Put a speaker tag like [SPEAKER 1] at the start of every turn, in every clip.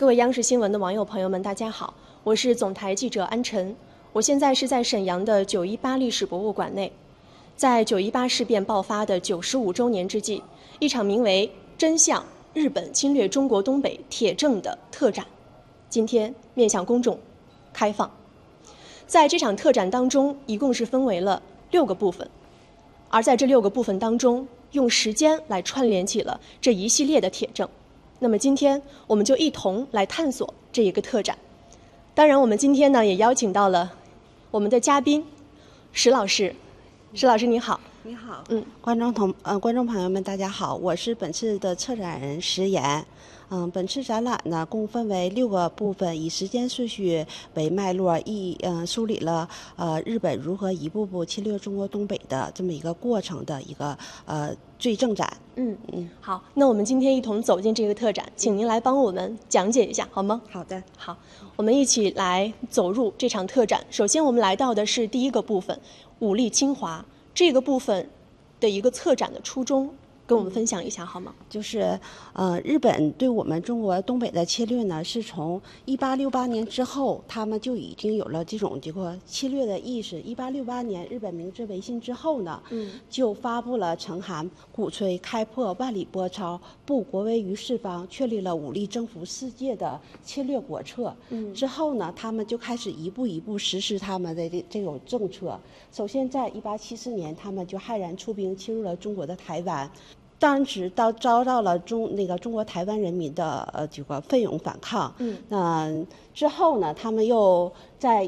[SPEAKER 1] 各位央视新闻的网友朋友们，大家好，我是总台记者安晨。我现在是在沈阳的9·18历史博物馆内。在9·18事变爆发的95周年之际，一场名为“真相：日本侵略中国东北铁证”的特展，今天面向公众开放。在这场特展当中，一共是分为了6个部分，而在这6个部分当中，用时间来串联起了这一系列的铁证。那么今天我们就一同来探索这一个特展。当然，我们今天呢也邀请到了我们的嘉宾石老师。石老师你好。
[SPEAKER 2] 你好，观众朋友们大家好，我是本次的策展人石岩。本次展览呢共分为6个部分，以时间顺序为脉络，梳理了日本如何一步步侵略中国东北的这么一个过程的一个罪证展。
[SPEAKER 1] 好，那我们今天一同走进这个特展，请您来帮我们讲解一下好吗？
[SPEAKER 2] 好的，
[SPEAKER 1] 好，我们一起来走入这场特展。首先我们来到的是第1个部分，武力侵华。这个部分的一个策展的初衷，跟我们分享一下好吗？
[SPEAKER 2] 就是日本对我们中国东北的侵略呢，是从1868年之后，他们就已经有了这种侵略的意识。1868年日本明治维新之后呢，就发布了成函，鼓吹开破万里波涛，布国威于四方，确立了武力征服世界的侵略国策。之后呢，他们就开始一步一步实施他们的这种政策。首先在1874年，他们就悍然出兵侵入了中国的台湾。当时遭到了中国台湾人民的奋勇反抗。之后呢，他们又在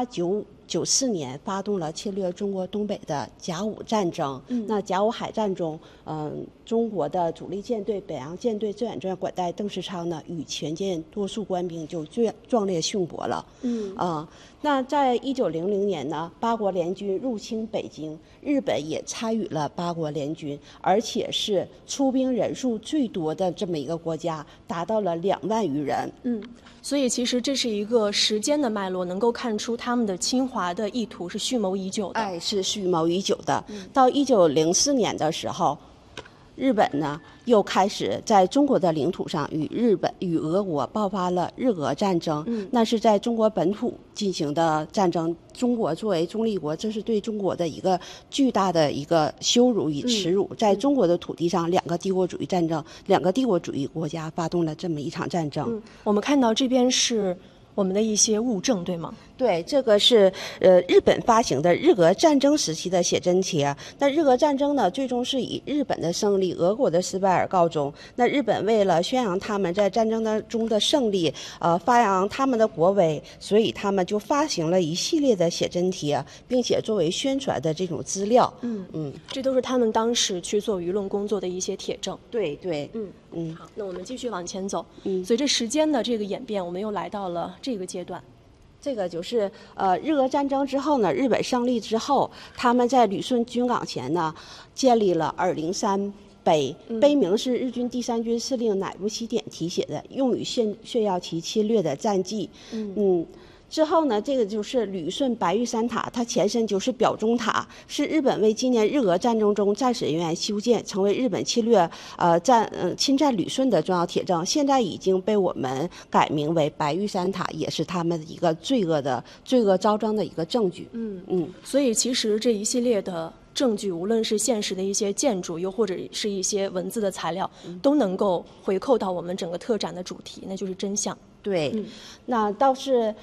[SPEAKER 2] 1894年发动了侵略中国东北的甲午战争。那甲午海战中，中国的主力舰队北洋舰队志愿舰管带邓世昌呢，与全舰多数官兵就壮烈殉国了。那在1900年呢，八国联军入侵北京，日本也参与了八国联军，而且是出兵人数最多的这么一个国家，达到了2万余人。
[SPEAKER 1] 所以其实这是一个时间的脉络，能够看出他们的侵华的意图是蓄谋已久的。
[SPEAKER 2] 是蓄谋已久的。到1904年的时候，日本呢又开始在中国的领土上与俄国爆发了日俄战争。那是在中国本土进行的战争。中国作为中立国，这是对中国的一个巨大的一个羞辱与耻辱。在中国的土地上，2个帝国主义国家发动了这么一场战争。
[SPEAKER 1] 我们看到这边是我们的一些物证，对吗？
[SPEAKER 2] 对，这个是日本发行的日俄战争时期的写真帖。那日俄战争呢，最终是以日本的胜利、俄国的失败而告终。那日本为了宣扬他们在战争当中的胜利，发扬他们的国威，所以他们就发行了一系列的写真帖，并且作为宣传的这种资料。
[SPEAKER 1] 这都是他们当时去做舆论工作的一些帖证。
[SPEAKER 2] 对。
[SPEAKER 1] 好，那我们继续往前走。随着时间的这个演变，我们又来到了这个阶段。
[SPEAKER 2] 这个就是日俄战争之后呢，日本胜利之后，他们在旅顺军港前呢建立了203碑，碑名是日军第3军司令乃木希典题写的，用于炫耀其侵略的战绩。之后呢，这个就是旅顺白玉山塔，它前身就是表忠塔，是日本为纪念日俄战争中战死人员修建，成为日本侵占旅顺的重要铁证。现在已经被我们改名为白玉山塔，也是他们的一个罪恶昭彰的一个证据。
[SPEAKER 1] 所以其实这一系列的证据，无论是现实的一些建筑，又或者是一些文字的材料，都能够回扣到我们整个特展的主题，那就是真相。
[SPEAKER 2] 对，那倒是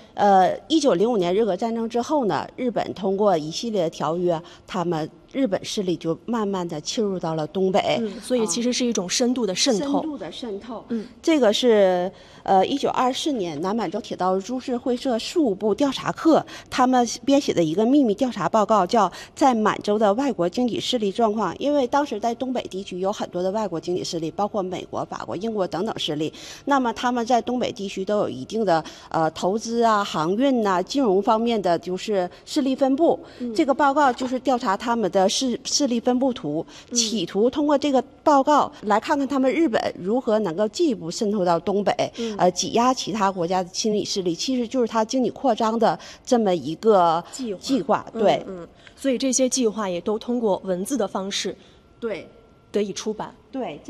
[SPEAKER 2] 1905年日俄战争之后呢，日本通过一系列的条约，日本势力就慢慢的侵入到了东北。
[SPEAKER 1] 所以其实是一种深度的渗透。
[SPEAKER 2] 这个是1924年南满洲铁道株式会社事务部调查课他们编写的一个秘密调查报告，叫在满洲的外国经济势力状况。因为当时在东北地区有很多的外国经济势力，包括美国、法国、英国等等势力。那么他们在东北地区都有一定的投资啊、航运啊、金融方面的就是势力分布。这个报告就是调查他们的势力分布图，企图通过这个报告来看看他们日本如何能够进一步渗透到东北，挤压其他国家的亲日势力，其实就是他经济扩张的这么一个计划。对，
[SPEAKER 1] 所以这些计划也都通过文字的方式，
[SPEAKER 2] 对，
[SPEAKER 1] 得以出版。
[SPEAKER 2] 对。